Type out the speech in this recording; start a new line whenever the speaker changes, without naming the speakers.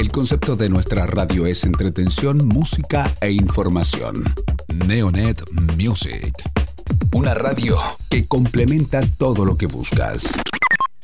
El concepto de nuestra radio es entretención, música e información. Neonet Music. Una radio que complementa todo lo que buscas.